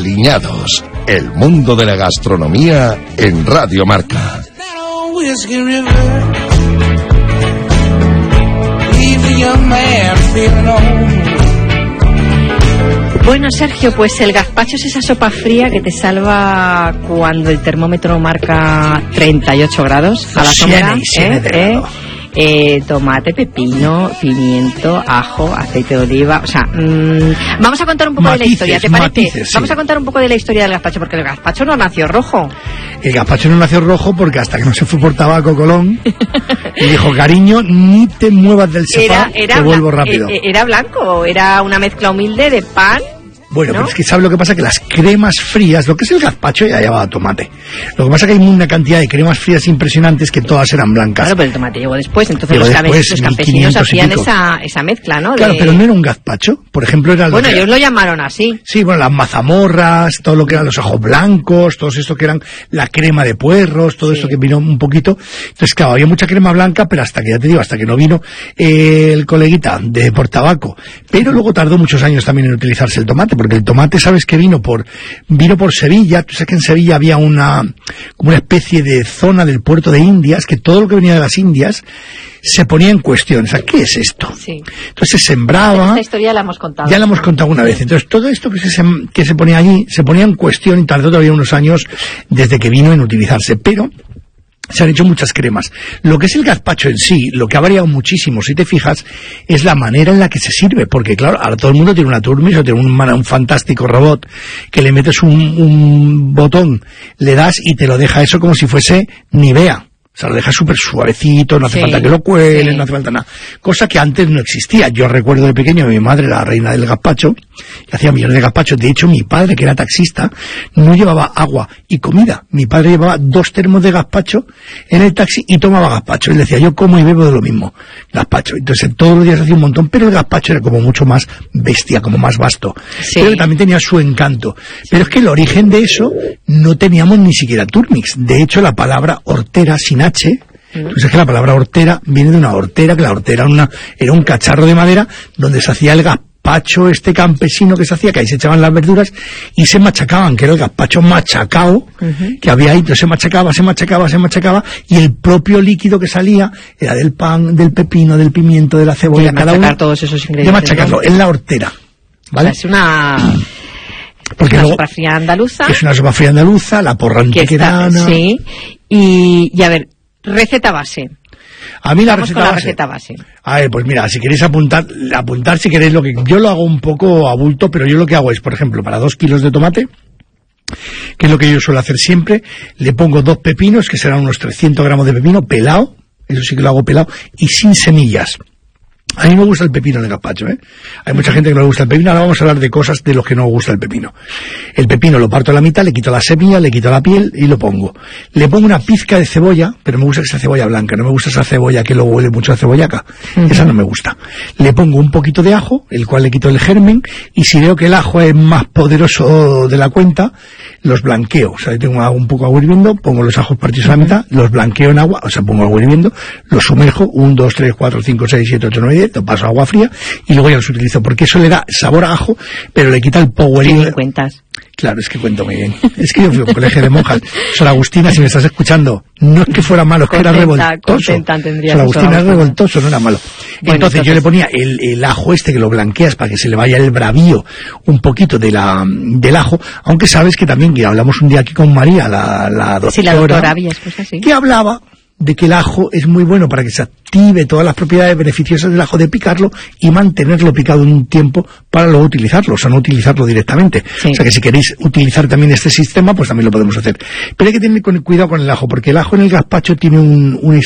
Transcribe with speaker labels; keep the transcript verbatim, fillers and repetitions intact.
Speaker 1: Aliñados, el mundo de la gastronomía en Radio Marca.
Speaker 2: Bueno, Sergio, pues el gazpacho es esa sopa fría que te salva cuando el termómetro marca treinta y ocho grados a la sombra, ¿eh? ¿eh? Eh, tomate, pepino, pimiento, ajo, aceite de oliva. O sea, mmm, vamos a contar un poco matices, de la historia, ¿te parece? Matices, sí. Vamos a contar un poco de la historia del gazpacho, porque el gazpacho no nació rojo.
Speaker 3: El gazpacho no nació rojo porque hasta que no se fue por tabaco Colón, le dijo, cariño, ni te muevas del sofá, era, era te vuelvo rápido.
Speaker 2: Era blanco, era una mezcla humilde de pan.
Speaker 3: Bueno,
Speaker 2: ¿no?
Speaker 3: Pero es que ¿sabes lo que pasa? Que las cremas frías, lo que es el gazpacho ya llevaba tomate. Lo que pasa es que hay una cantidad de cremas frías impresionantes que todas eran blancas.
Speaker 2: Claro, pero el tomate llegó después, entonces
Speaker 3: llegó
Speaker 2: los,
Speaker 3: después,
Speaker 2: los campesinos hacían esa, esa mezcla, ¿no?
Speaker 3: Claro,
Speaker 2: de...
Speaker 3: pero no era un gazpacho. Por ejemplo, era...
Speaker 2: Bueno,
Speaker 3: que...
Speaker 2: ellos lo llamaron así.
Speaker 3: Sí, bueno, las mazamorras, todo lo que eran los ajos blancos, todo esto que eran la crema de puerros, todo sí. Esto que vino un poquito. Entonces, claro, había mucha crema blanca, pero hasta que, ya te digo, hasta que no vino eh, el coleguita de Portabaco. Pero luego tardó muchos años también en utilizarse el tomate, porque el tomate, ¿sabes? Que vino por vino por Sevilla. Tú sabes que en Sevilla había una como una especie de zona del puerto de Indias, que todo lo que venía de las Indias se ponía en cuestión. O sea, ¿qué es esto?
Speaker 2: Sí.
Speaker 3: Entonces se sembraba.
Speaker 2: Esta historia la hemos contado.
Speaker 3: Ya la hemos contado una vez. Entonces todo esto que se, que se ponía allí se ponía en cuestión y tardó todavía unos años desde que vino en utilizarse. Pero se han hecho muchas cremas. Lo que es el gazpacho en sí, lo que ha variado muchísimo, si te fijas, es la manera en la que se sirve. Porque, claro, ahora todo el mundo tiene una Turmis o tiene un, un fantástico robot que le metes un, un botón, le das y te lo deja eso como si fuese Nivea. O sea, lo deja súper suavecito, no hace sí, falta que lo cuelen, sí. No hace falta nada. Cosa que antes no existía. Yo recuerdo de pequeño, mi madre era la reina del gazpacho, y hacía millones de gazpachos. De hecho, mi padre, que era taxista, no llevaba agua y comida. Mi padre llevaba dos termos de gazpacho en el taxi y tomaba gazpacho. Él decía, yo como y bebo de lo mismo, gazpacho. Entonces, todos los días hacía un montón, pero el gazpacho era como mucho más bestia, como más vasto. Sí. Pero también tenía su encanto. Sí. Pero es que el origen de eso no teníamos ni siquiera Turmix. De hecho, la palabra hortera, sin H, entonces es que la palabra hortera viene de una hortera, que la hortera era, una, era un cacharro de madera donde se hacía el gazpacho este campesino que se hacía, que ahí se echaban las verduras y se machacaban, que era el gazpacho machacao, uh-huh. Que había ahí, entonces se machacaba, se machacaba, se machacaba, y el propio líquido que salía era del pan, del pepino, del pimiento, de la cebolla,
Speaker 2: de
Speaker 3: cada uno,
Speaker 2: todos esos ingredientes,
Speaker 3: de machacarlo, ¿no? Es la hortera, ¿vale?
Speaker 2: O sea, es una...
Speaker 3: Porque
Speaker 2: una
Speaker 3: luego,
Speaker 2: sopa fría andaluza.
Speaker 3: Es una sopa fría andaluza, la porra antequerana.
Speaker 2: Sí, y, y a ver, receta base.
Speaker 3: A mí la
Speaker 2: Vamos
Speaker 3: receta,
Speaker 2: con la
Speaker 3: base.
Speaker 2: receta base.
Speaker 3: A ver, pues mira, si queréis apuntar, apuntar si queréis lo que... Yo lo hago un poco a bulto, pero yo lo que hago es, por ejemplo, para dos kilos de tomate, que es lo que yo suelo hacer siempre, le pongo dos pepinos, que serán unos trescientos gramos de pepino, pelado, eso sí que lo hago pelado, y sin semillas. A mí me gusta el pepino en el gazpacho, ¿eh? Hay mucha gente que no le gusta el pepino. Ahora vamos a hablar de cosas de los que no me gusta el pepino. El pepino lo parto a la mitad, le quito la semilla, le quito la piel y lo pongo. Le pongo una pizca de cebolla, pero me gusta que sea cebolla blanca, no me gusta esa cebolla que luego huele mucho a cebollaca. Uh-huh. Esa no me gusta. Le pongo un poquito de ajo, el cual le quito el germen, y si veo que el ajo es más poderoso de la cuenta, los blanqueo. O sea, tengo un poco de agua hirviendo, pongo los ajos partidos a la mitad, los blanqueo en agua, o sea, pongo agua hirviendo, los sumerjo, un, dos, tres, cuatro, cinco, seis, siete, ocho, nueve, lo paso a agua fría y luego ya los utilizo, porque eso le da sabor a ajo, pero le quita el powerín.
Speaker 2: ¿Qué cuentas?
Speaker 3: Claro, es que cuento muy bien. Es que yo fui a un colegio de monjas. Sor Agustina, si me estás escuchando, no es que fuera malo, es que era revoltoso. Sor Agustina es revoltoso, no era malo.
Speaker 2: Bueno,
Speaker 3: entonces,
Speaker 2: entonces
Speaker 3: yo le ponía el, el ajo este que lo blanqueas para que se le vaya el bravío un poquito de la del ajo, aunque sabes que también, que hablamos un día aquí con María, la, la doctora,
Speaker 2: sí, la doctora Villas, pues así,
Speaker 3: que hablaba de que el ajo es muy bueno para que se active todas las propiedades beneficiosas del ajo, de picarlo y mantenerlo picado un tiempo para luego utilizarlo, o sea, no utilizarlo directamente. Sí. O sea, que si queréis utilizar también este sistema, pues también lo podemos hacer. Pero hay que tener cuidado con el ajo, porque el ajo en el gazpacho tiene un, un,